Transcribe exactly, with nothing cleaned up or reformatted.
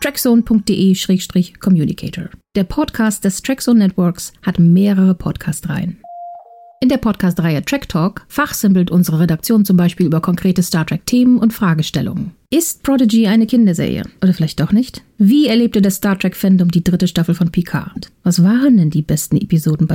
trackzone punkt de slash communicator. Der Podcast des Trackzone Networks hat mehrere Podcast-Reihen. In der Podcast-Reihe Track Talk fachsimpelt unsere Redaktion zum Beispiel über konkrete Star Trek-Themen und Fragestellungen. Ist Prodigy eine Kinderserie? Oder vielleicht doch nicht? Wie erlebte das Star Trek-Fandom die dritte Staffel von Picard? Was waren denn die besten Episoden bei